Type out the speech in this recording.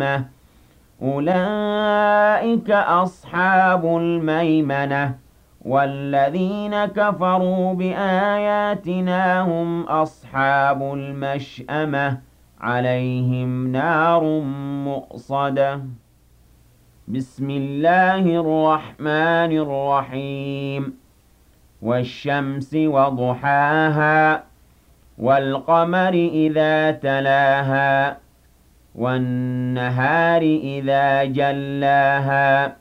أولئك أصحاب الميمنة والذين كفروا بآياتنا هم أصحاب المشأمة عليهم نار مؤصدة بسم الله الرحمن الرحيم والشمس وضحاها والقمر إذا تلاها والنهار إذا جلاها